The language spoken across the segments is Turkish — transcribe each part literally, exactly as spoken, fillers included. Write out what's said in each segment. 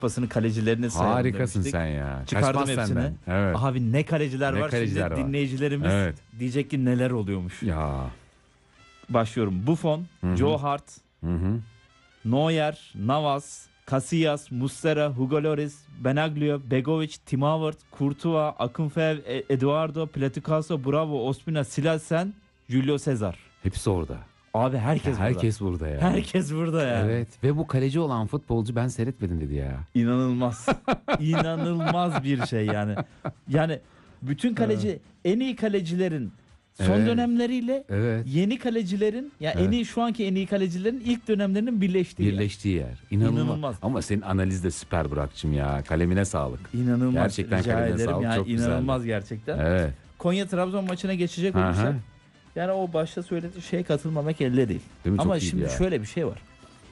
Kupası'nın kalecilerini sayalım Harikasın demiştik. sen ya. Çıkardım Kaçmaz hepsini. senden. Evet. Abi ne kaleciler Ne var kaleciler şimdi var. dinleyicilerimiz Evet. diyecek ki neler oluyormuş. Ya. Başlıyorum. Buffon, Hı hı. Joe Hart, Hı hı. Neuer, Navas, Casillas, Muslera, Hugo Lloris, Benaglio, Begovic, Tim Howard, Courtois, Akinfev, E- Eduardo, Platicaso, Bravo, Ospina, Silalsen, Julio Cesar. Hepsi orada. Abi herkes Ya burada. herkes burada ya. Herkes burada ya. Evet ve bu kaleci olan futbolcu ben seyretmedim dedi ya. İnanılmaz. İnanılmaz bir şey yani. Yani bütün kaleci, en iyi kalecilerin son Evet. dönemleriyle Evet. yeni kalecilerin ya Evet. en iyi şu anki en iyi kalecilerin ilk dönemlerinin birleştiği. yer. Birleştiği yer. İnanılmaz. İnanılmaz. Ama senin analiz de süper Burak'cığım ya. Kalemine sağlık. İnanılmaz. Gerçekten Rica kalemine ederim sağlık, ya, çok inanılmaz gerçekten. Evet. Konya Trabzon maçına geçecek Hı hı. olursak yani o başta söylediği şeye katılmamak elde değil. Değil mi? Ama Çok iyiydi şimdi ya. şöyle bir şey var.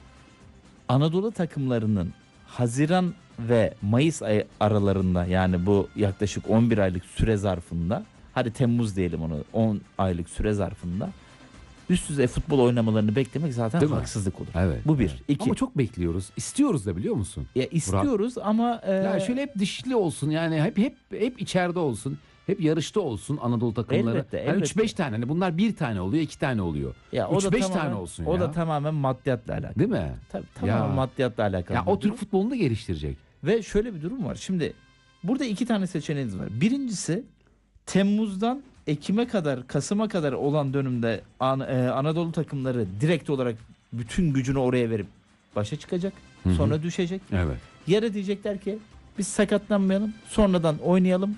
Anadolu takımlarının Haziran ve Mayıs ayı aralarında yani bu yaklaşık on bir aylık süre zarfında, hadi Temmuz diyelim onu, on aylık süre zarfında üst düzey futbol oynamalarını beklemek zaten Değil mi? haksızlık olur. Evet. Bu bir. Evet. İki. Ama çok bekliyoruz. İstiyoruz da biliyor musun? Ya istiyoruz ama e, Ya şöyle hep dişli olsun yani hep hep hep içeride olsun. Hep yarışta olsun Anadolu takımları. Elbette, Hani elbette. üç beş tane. Hani bunlar bir tane oluyor, iki tane oluyor. ya o üç da beş tamamen- tane olsun o ya. da tamamen maddiyatla alakalı. Değil mi? Tabii, tamamen Ya. maddiyatla alakalı. Ya bir o durum. Türk futbolunu da geliştirecek. Ve şöyle bir durum var. Şimdi burada iki tane seçeneğiniz var. Birincisi Temmuz'dan Ekim'e kadar, Kasım'a kadar olan dönemde An- e, Anadolu takımları direkt olarak bütün gücünü oraya verip başa çıkacak. Hı hı. Sonra düşecek. Evet. Yere diyecekler ki biz sakatlanmayalım. Sonradan oynayalım.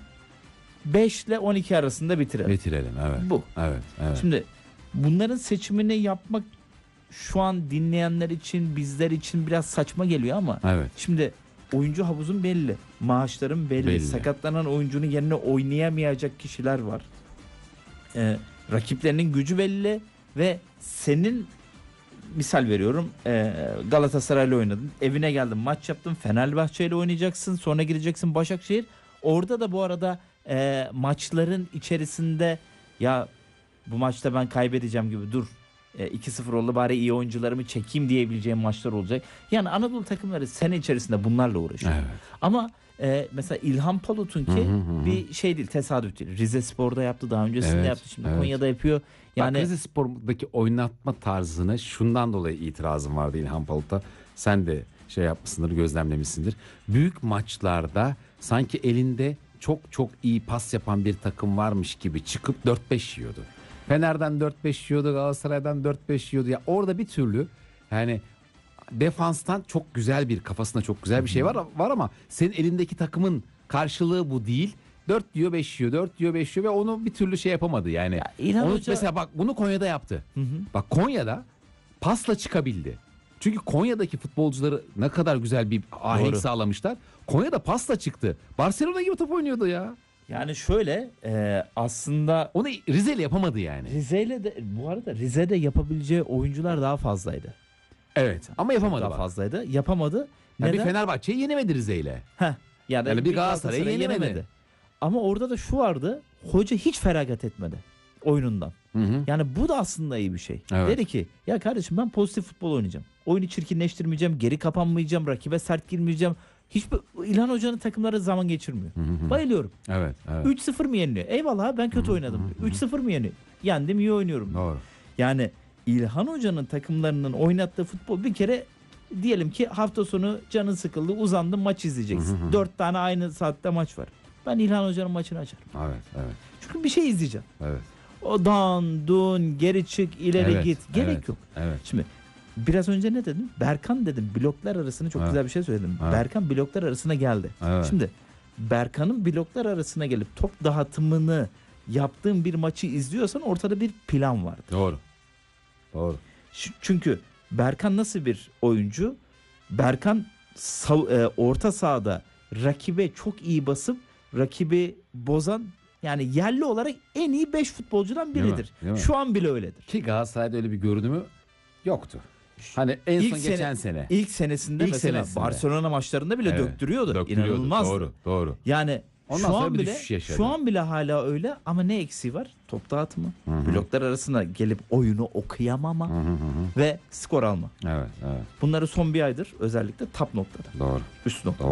beş ile on iki arasında bitirelim. Bitirelim evet. Bu. Evet, evet. Şimdi bunların seçimini yapmak şu an dinleyenler için, bizler için biraz saçma geliyor ama Evet. şimdi oyuncu havuzun belli. Maaşların belli. Belli. Sakatlanan oyuncunun yerine oynayamayacak kişiler var. Ee, rakiplerinin gücü belli ve senin misal veriyorum ee, Galatasaray'la oynadın. Evine geldin, maç yaptın. Fenerbahçe'yle oynayacaksın. Sonra gideceksin Başakşehir. Orada da bu arada ee, maçların içerisinde ya bu maçta ben kaybedeceğim gibi dur. E, iki sıfır oldu bari iyi oyuncularımı çekeyim diyebileceğim maçlar olacak. Yani Anadolu takımları sene içerisinde bunlarla uğraşıyor. Evet. Ama e, mesela İlhan Palut'un ki Hı hı hı. bir şey değil, tesadüf değil. Rize Spor'da yaptı, daha öncesinde Evet, yaptı, şimdi evet. Konya'da yapıyor. Yani Yani Rize Spor'daki oynatma tarzını şundan dolayı itirazım vardı İlhan Palut'a. Sen de şey yapmışsındır, gözlemlemişsindir. Büyük maçlarda sanki elinde çok çok iyi pas yapan bir takım varmış gibi çıkıp dört beş yiyordu. Fener'den dört beş yiyordu, Galatasaray'dan dört beş yiyordu. Ya orada bir türlü yani defanstan çok güzel bir, kafasında çok güzel bir şey var var ama senin elindeki takımın karşılığı bu değil. dört diyor beş yiyor, dört diyor beş yiyor ve onu bir türlü şey yapamadı yani. Ya İlhan Onu Hoca- mesela bak bunu Konya'da yaptı. Hı hı. Bak Konya'da pasla çıkabildi. Çünkü Konya'daki futbolcuları ne kadar güzel bir ahenk Doğru. sağlamışlar. Konya'da pasla çıktı. Barcelona gibi top oynuyordu ya. yani şöyle e, aslında Onu Rize'yle yapamadı yani. Rize'yle de bu arada Rize'de yapabileceği oyuncular daha fazlaydı. Evet ama yapamadı Daha bak. fazlaydı. Yapamadı. Ya bir Neden? Fenerbahçe'yi yenemedi Rize'yle. Heh, yani, Yani bir Galatasaray'ı yenemedi. Ama orada da şu vardı. Hoca hiç feragat etmedi oyunundan. Hı hı. Yani bu da aslında iyi bir şey. Evet. Dedi ki ya kardeşim ben pozitif futbol oynayacağım. Oyunu çirkinleştirmeyeceğim, geri kapanmayacağım, rakibe sert girmeyeceğim. Hiçbir İlhan Hoca'nın takımları zaman geçirmiyor. Hı hı. Bayılıyorum. Evet, evet. üç sıfır mı yeniliyor? Eyvallah abi, ben kötü oynadım. üç sıfır mı yeniyor? Yendim, iyi oynuyorum. Doğru. Yani İlhan Hoca'nın takımlarının oynattığı futbol bir kere diyelim ki hafta sonu canın sıkıldı, uzandın, maç izleyeceksin. Hı hı hı. Dört tane aynı saatte maç var. Ben İlhan Hoca'nın maçını açarım. Evet, evet, Çünkü bir şey izleyeceğim. evet. O dan, dun, geri çık, ileri Evet, git. Gerek evet, yok. Evet. Şimdi biraz önce ne dedim? Berkan dedim. Bloklar arasına çok Evet. güzel bir şey söyledim. Evet. Berkan bloklar arasına geldi. Evet. Şimdi Berkan'ın bloklar arasına gelip top dağıtımını yaptığın bir maçı izliyorsan ortada bir plan vardır. Doğru. Doğru. Ş- Çünkü Berkan nasıl bir oyuncu? Berkan sav- e, orta sahada rakibe çok iyi basıp rakibi bozan, yani yerli olarak en iyi beş futbolcudan Değil mi? biridir. Değil mi? Şu an bile öyledir. Ki Galatasaray'da öyle bir görünümü yoktu. Hani en İlk son sene- geçen sene. İlk senesinde İlk mesela senesinde. Barcelona maçlarında bile Evet, döktürüyordu. döktürüyordu. İnanılmazdı. Doğru, doğru. Yani Ondan şu sonra an bir bile düşüş yaşadı. şu an bile hala öyle ama ne eksiği var? Top dağıtımı. Bloklar arasında gelip oyunu okuyamama Hı hı hı. ve skor alma. Evet, evet. Bunları son bir aydır özellikle top noktada. Doğru. Üst noktada.